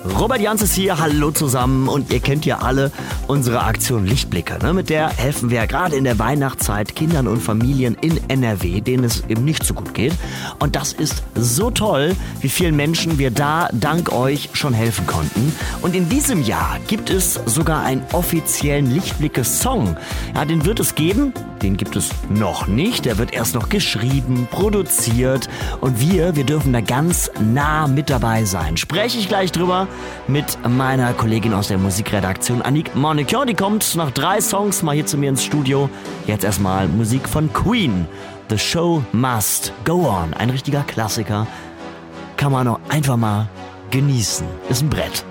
Robert Jans ist hier, hallo zusammen und ihr kennt ja alle unsere Aktion Lichtblicke. Ne? Mit der helfen wir ja gerade in der Weihnachtszeit Kindern und Familien in NRW, denen es eben nicht so gut geht. Und das ist so toll, wie vielen Menschen wir da dank euch schon helfen konnten. Und in diesem Jahr gibt es sogar einen offiziellen Lichtblicke-Song. Ja, den wird es geben, den gibt es noch nicht. Der wird erst noch geschrieben, produziert und wir dürfen da ganz nah mit dabei sein. Spreche ich gleich drüber mit meiner Kollegin aus der Musikredaktion, Annick Moniqueur. Die kommt nach 3 Songs mal hier zu mir ins Studio. Jetzt erstmal Musik von Queen. The Show Must Go On. Ein richtiger Klassiker. Kann man auch einfach mal genießen. Ist ein Brett.